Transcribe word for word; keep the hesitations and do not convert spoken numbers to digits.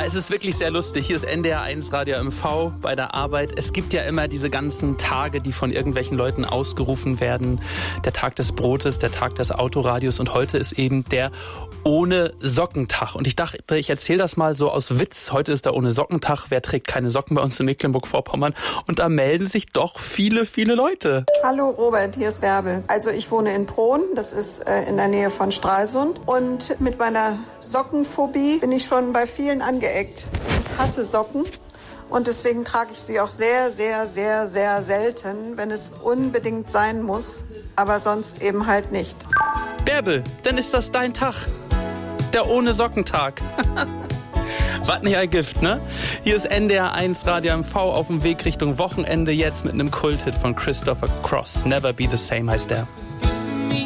es ist wirklich sehr lustig. Hier ist N D R eins Radio M V bei der Arbeit. Es gibt ja immer diese ganzen Tage, die von irgendwelchen Leuten ausgerufen werden. Der Tag des Brotes, der Tag des Autoradios und heute ist eben der ohne Sockentag. Und ich dachte, ich erzähle das mal so aus Witz. Heute ist der ohne Sockentag. Wer trägt keine Socken bei uns in Mecklenburg-Vorpommern? Und da melden sich doch viele, viele Leute. Hallo Robert, hier ist Bärbel. Also ich wohne in Prohn, das ist äh, in der Nähe von Stralsund. Und mit meiner Sockenphobie bin ich schon bei vielen angeeckt. Ich hasse Socken. Und deswegen trage ich sie auch sehr, sehr, sehr, sehr selten, wenn es unbedingt sein muss, aber sonst eben halt nicht. Bärbel, dann ist das dein Tag. Der ohne Sockentag. Was nicht ein Gift, ne? Hier ist N D R eins Radio M V auf dem Weg Richtung Wochenende, jetzt mit einem Kulthit von Christopher Cross. Never Be the Same heißt der.